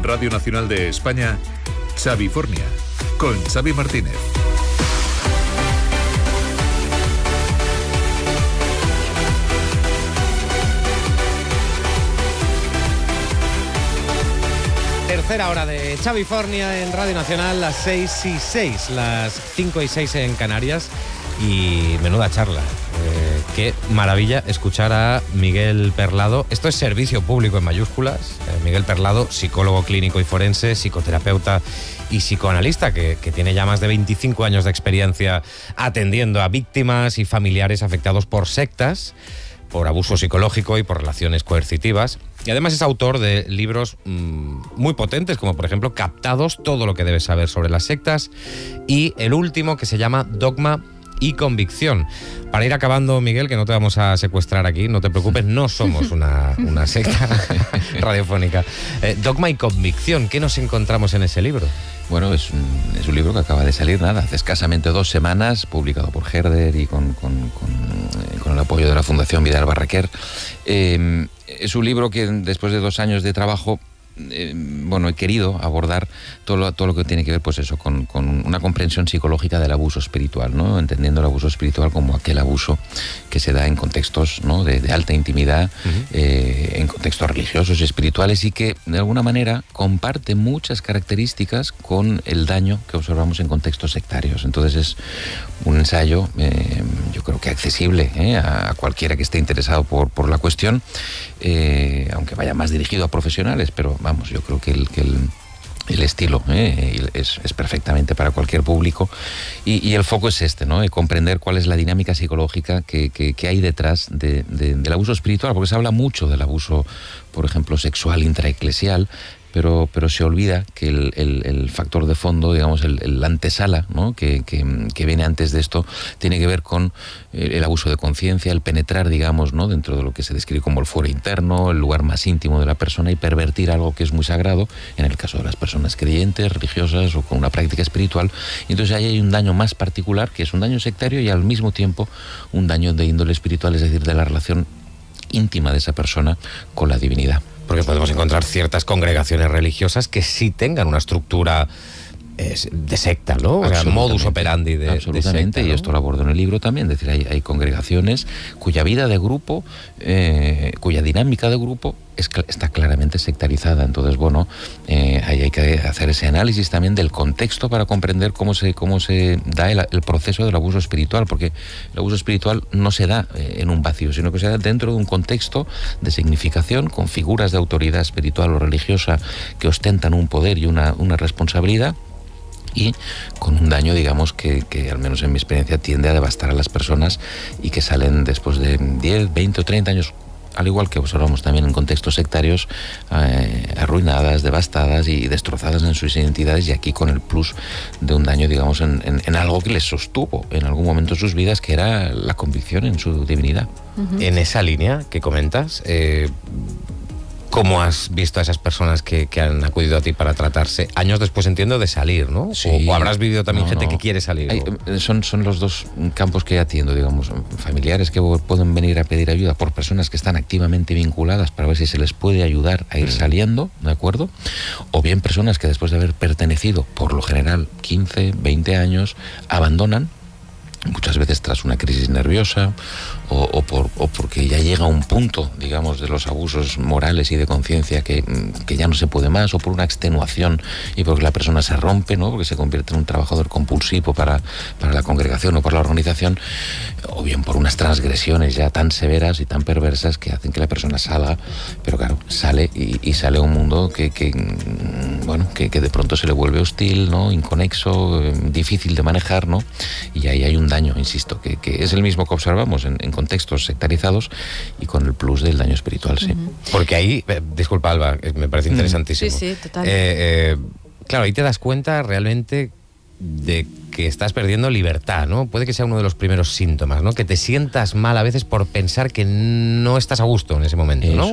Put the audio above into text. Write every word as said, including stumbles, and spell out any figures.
Radio Nacional de España, Xavifornia, con Xavi Martínez. Tercera hora de Xavifornia en Radio Nacional, las seis y seis, las cinco y seis en Canarias. Y menuda charla. Eh, qué maravilla escuchar a Miguel Perlado. Esto es servicio público en mayúsculas. Eh, Miguel Perlado, psicólogo clínico y forense, psicoterapeuta y psicoanalista, que, que tiene ya más de veinticinco años de experiencia atendiendo a víctimas y familiares afectados por sectas, por abuso psicológico y por relaciones coercitivas. Y además es autor de libros mmm, muy potentes, como por ejemplo Captados, todo lo que debes saber sobre las sectas, y el último, que se llama Dogma y Convicción. Para ir acabando, Miguel, que no te vamos a secuestrar aquí, no te preocupes, no somos una, una secta radiofónica. Eh, Dogma y Convicción, ¿qué nos encontramos en ese libro? Bueno, es un, es un libro que acaba de salir, nada, hace escasamente dos semanas, publicado por Herder y con, con, con, con el apoyo de la Fundación Vidal Barraquer. Eh, es un libro que después de dos años de trabajo, Eh, bueno, he querido abordar todo lo, todo lo que tiene que ver, pues eso, con, con una comprensión psicológica del abuso espiritual, ¿no? Entendiendo el abuso espiritual como aquel abuso que se da en contextos, ¿no?, de, de alta intimidad, uh-huh. eh, en contextos religiosos y espirituales, y que de alguna manera comparte muchas características con el daño que observamos en contextos sectarios. Entonces es un ensayo, eh, yo creo que accesible eh, a, a cualquiera que esté interesado por, por la cuestión, eh, aunque vaya más dirigido a profesionales, pero vamos, yo creo que el, que el, el estilo eh, es, es perfectamente para cualquier público, y, y el foco es este, ¿no? Comprender cuál es la dinámica psicológica que, que, que hay detrás de, de, del abuso espiritual, porque se habla mucho del abuso, por ejemplo, sexual intraeclesial, pero, pero se olvida que el, el, el factor de fondo, digamos, el, el antesala, ¿no?, que, que, que viene antes de esto, tiene que ver con el abuso de conciencia, el penetrar, digamos, ¿no?, dentro de lo que se describe como el fuero interno, el lugar más íntimo de la persona, y pervertir algo que es muy sagrado, en el caso de las personas creyentes, religiosas o con una práctica espiritual. Y entonces ahí hay un daño más particular, que es un daño sectario y al mismo tiempo un daño de índole espiritual, es decir, de la relación íntima de esa persona con la divinidad. Porque podemos encontrar ciertas congregaciones religiosas que sí tengan una estructura eh, de secta, ¿no? O sea, modus operandi de, absolutamente, de secta, ¿no? Y esto lo abordo en el libro también. Es decir, hay, hay congregaciones cuya vida de grupo, eh, cuya dinámica de grupo es, está claramente sectarizada. Entonces, bueno, eh, ahí hay que hacer ese análisis también del contexto para comprender cómo se, cómo se da el, el proceso del abuso espiritual, porque el abuso espiritual no se da eh, en un vacío, sino que se da dentro de un contexto de significación, con figuras de autoridad espiritual o religiosa que ostentan un poder y una, una responsabilidad, y con un daño, digamos, que, que al menos en mi experiencia tiende a devastar a las personas, y que salen después de diez, veinte o treinta años, al igual que observamos también en contextos sectarios, eh, arruinadas, devastadas y destrozadas en sus identidades, y aquí con el plus de un daño, digamos, en, en, en algo que les sostuvo en algún momento de sus vidas, que era la convicción en su divinidad. Uh-huh. En esa línea que comentas, eh, ¿cómo has visto a esas personas que, que han acudido a ti para tratarse? Años después, entiendo, de salir, ¿no? Sí. O, o habrás vivido también no, gente no. que quiere salir. Hay, son, son los dos campos que atiendo, digamos. Familiares que pueden venir a pedir ayuda por personas que están activamente vinculadas para ver si se les puede ayudar a ir saliendo, ¿de acuerdo? O bien personas que después de haber pertenecido, por lo general, quince, veinte años, abandonan, muchas veces tras una crisis nerviosa, o, o, por, o porque ya llega un punto, digamos, de los abusos morales y de conciencia que, que ya no se puede más, o por una extenuación y porque la persona se rompe, ¿no?, porque se convierte en un trabajador compulsivo para, para la congregación o para la organización, o bien por unas transgresiones ya tan severas y tan perversas que hacen que la persona salga, pero claro, sale y, y sale a un mundo que, que bueno, que, que de pronto se le vuelve hostil, ¿no?, inconexo, eh, difícil de manejar, ¿no?, y ahí hay un daño, insisto, que, que es el mismo que observamos en, en contextos sectarizados, y con el plus del daño espiritual, sí. Uh-huh. Porque ahí, eh, disculpa Alba, me parece interesantísimo. Sí, sí, total. Eh, eh, claro, ahí te das cuenta realmente de que estás perdiendo libertad, ¿no? Puede que sea uno de los primeros síntomas, ¿no? Que te sientas mal a veces por pensar que no estás a gusto en ese momento, ¿no? Eso.